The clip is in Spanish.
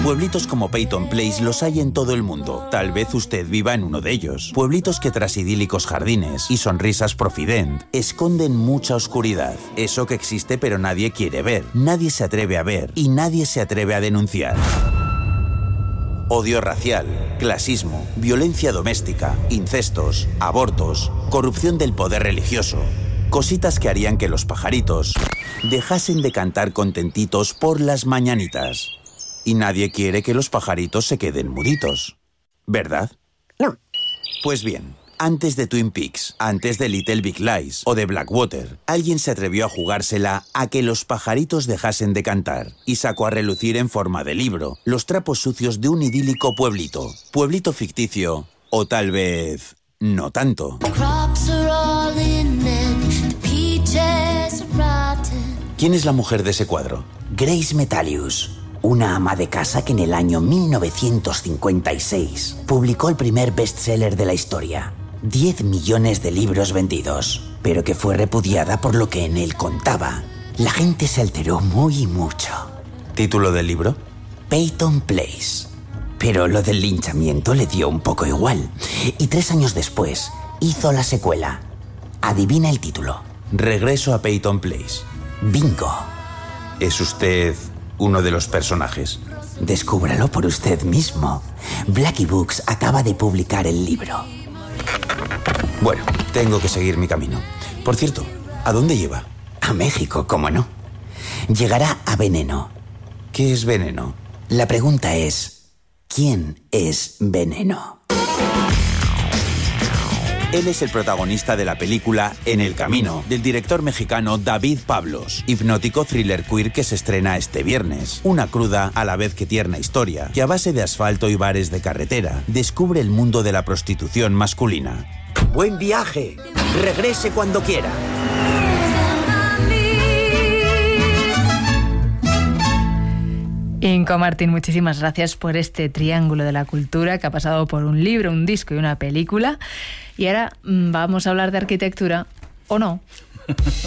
Pueblitos como Peyton Place los hay en todo el mundo. Tal vez usted viva en uno de ellos. Pueblitos que tras idílicos jardines y sonrisas profident esconden mucha oscuridad. Eso que existe pero nadie quiere ver, nadie se atreve a ver y nadie se atreve a denunciar. Odio racial, clasismo, violencia doméstica, incestos, abortos, corrupción del poder religioso. Cositas que harían que los pajaritos dejasen de cantar contentitos por las mañanitas. Y nadie quiere que los pajaritos se queden muditos, ¿verdad? No. Pues bien, antes de Twin Peaks, antes de Little Big Lies o de Blackwater, alguien se atrevió a jugársela a que los pajaritos dejasen de cantar y sacó a relucir en forma de libro los trapos sucios de un idílico pueblito. Pueblito ficticio, o tal vez no tanto. ¿Quién es la mujer de ese cuadro? Grace Metalius, una ama de casa que en el año 1956 publicó el primer bestseller de la historia. 10 millones de libros vendidos, pero que fue repudiada por lo que en él contaba. La gente se alteró muy mucho. ¿Título del libro? Peyton Place. Pero lo del linchamiento le dio un poco igual. Y 3 años después hizo la secuela. Adivina el título. Regreso a Peyton Place. Bingo. ¿Es usted uno de los personajes? Descúbralo por usted mismo. Blackie Books acaba de publicar el libro. Bueno, tengo que seguir mi camino. Por cierto, ¿a dónde lleva? A México, ¿cómo no? Llegará a Veneno. ¿Qué es Veneno? La pregunta es, ¿quién es Veneno? Él es el protagonista de la película En el Camino, del director mexicano David Pablos, hipnótico thriller queer que se estrena este viernes. Una cruda, a la vez que tierna historia, que a base de asfalto y bares de carretera, descubre el mundo de la prostitución masculina. ¡Buen viaje! ¡Regrese cuando quiera! Inco Martín, muchísimas gracias por este triángulo de la cultura que ha pasado por un libro, un disco y una película. Y ahora vamos a hablar de arquitectura, ¿o no?